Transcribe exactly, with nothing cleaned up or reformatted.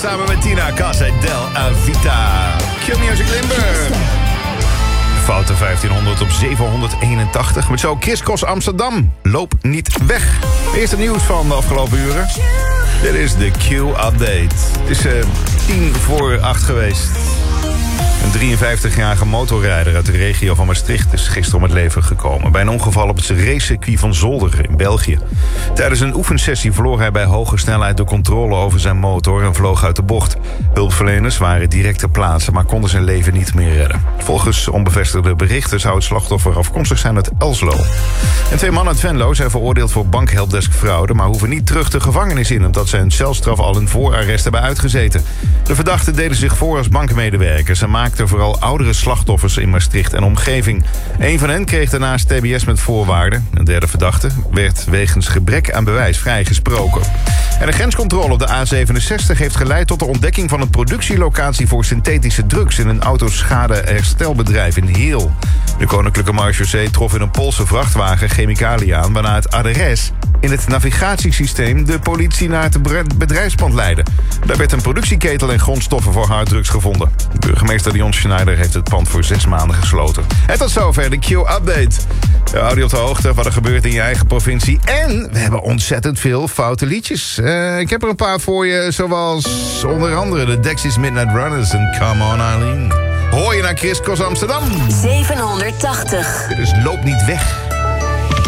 samen met Tina Casa Del Avita. Q-Music Limburg. Foute vijftienhonderd op zevenhonderdeenentachtig. Met zo Chris Cross Amsterdam. Loop niet weg. Eerste nieuws van de afgelopen uren. Dit is de Q-update. Het is uh, tien voor acht geweest. Een drieënvijftigjarige motorrijder uit de regio van Maastricht is gisteren om het leven gekomen. Bij een ongeval op het racecircuit van Zolder in België. Tijdens een oefensessie verloor hij bij hoge snelheid de controle over zijn motor en vloog uit de bocht. Hulpverleners waren direct ter plaatse, maar konden zijn leven niet meer redden. Volgens onbevestigde berichten zou het slachtoffer afkomstig zijn uit Elslo. En twee mannen uit Venlo zijn veroordeeld voor bankhelpdeskfraude, maar hoeven niet terug de gevangenis in, omdat ze hun celstraf al in voorarrest hebben uitgezeten. De verdachten deden zich voor als bankmedewerkers en maakten vooral oudere slachtoffers in Maastricht en omgeving. Een van hen kreeg daarnaast T B S met voorwaarden. Een derde verdachte werd wegens gebrek aan bewijs vrijgesproken. En de grenscontrole op de A zevenenzestig heeft geleid tot de ontdekking van een productielocatie voor synthetische drugs in een autoschade-herstelbedrijf in Heel. De Koninklijke Marechaussee trof in een Poolse vrachtwagen chemicaliën aan, waarna het adres in het navigatiesysteem de politie naar het bedrijfspand leidde. Daar werd een productieketel en grondstoffen voor harddrugs gevonden. Burgemeester Dion Schneider heeft het pand voor zes maanden gesloten. En tot zover de Q-update. Houd je op de hoogte wat er gebeurt in je eigen provincie. En we hebben ontzettend veel foute liedjes. Uh, ik heb er een paar voor je, zoals onder andere de Dexys Midnight Runners en Come On Eileen. Hoor je naar Chris Cross Amsterdam? zevenhonderdtachtig. Dit is Loop niet weg.